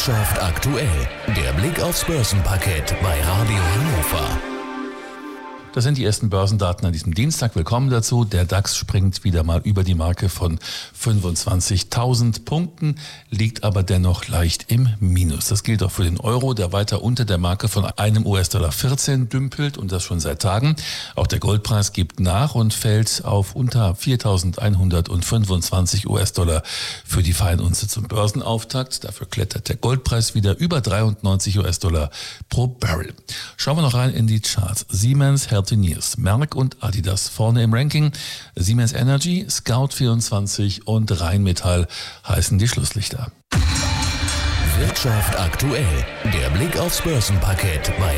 Wirtschaft aktuell, der Blick aufs Börsenparkett bei Radio Hannover. Das sind die ersten Börsendaten an diesem Dienstag. Willkommen dazu. Der DAX springt wieder mal über die Marke von 25.000 Punkten, liegt aber dennoch leicht im Minus. Das gilt auch für den Euro, der weiter unter der Marke von einem US-Dollar 14 dümpelt und das schon seit Tagen. Auch der Goldpreis gibt nach und fällt auf unter 4.125 US-Dollar für die Feinunze zum Börsenauftakt. Dafür klettert der Goldpreis wieder über 93 US-Dollar pro Barrel. Schauen wir noch rein in die Charts. Siemens, Healthineers, Merck und Adidas vorne im Ranking. Siemens Energy, Scout24 und Rheinmetall heißen die Schlusslichter. Wirtschaft aktuell, der Blick aufs Börsenparkett bei